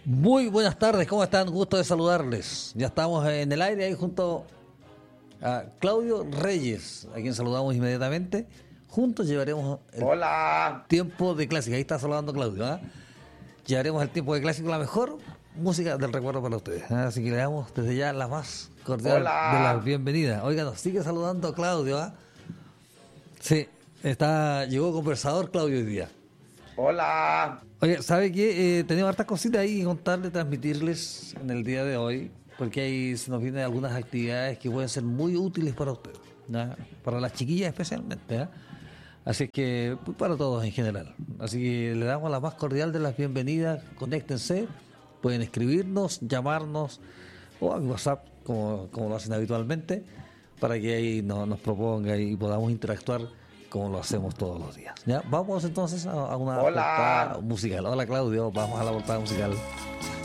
Muy buenas tardes, ¿cómo están? Gusto de saludarles. Ya estamos en el aire ahí junto a Claudio Reyes, a quien saludamos inmediatamente. Juntos llevaremos el tiempo de clásica. Ahí está saludando Claudio. Llevaremos el tiempo de clásico, la mejor música del recuerdo para ustedes. Así que le damos desde ya la más cordial de las bienvenidas. Oiga, nos sigue saludando Claudio. Sí, llegó conversador Claudio hoy día. Hola. Oye, ¿sabe qué? Tenemos hartas cositas ahí que contarles, transmitirles en el día de hoy, porque ahí se nos vienen algunas actividades que pueden ser muy útiles para ustedes, ¿no? Para las chiquillas especialmente, ¿no? Así que para todos en general. Así que le damos la más cordial de las bienvenidas, conéctense, pueden escribirnos, llamarnos o a mi WhatsApp, como lo hacen habitualmente, para que ahí nos proponga y podamos interactuar como lo hacemos todos los días. ¿Ya? Vamos entonces a una portada musical. Hola Claudio, vamos a la portada musical.